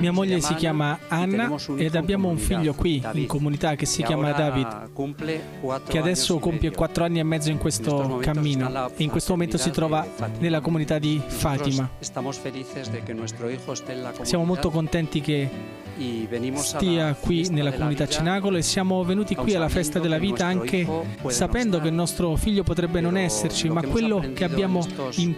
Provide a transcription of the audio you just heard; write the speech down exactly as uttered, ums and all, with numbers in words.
Mia moglie si chiama Anna ed abbiamo un figlio qui in comunità che si chiama David, che adesso compie quattro anni e mezzo in questo cammino e in questo momento si trova nella comunità di Fatima. Siamo molto contenti che stia qui nella comunità Cenacolo e siamo venuti qui alla festa della vita anche sapendo che il nostro figlio potrebbe non esserci, ma quello che abbiamo imparato